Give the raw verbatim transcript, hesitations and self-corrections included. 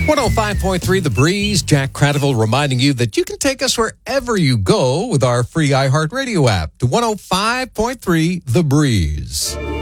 one oh five point three The Breeze, Jack Cradiville reminding you that you can take us wherever you go with our free iHeartRadio app to one oh five point three The Breeze.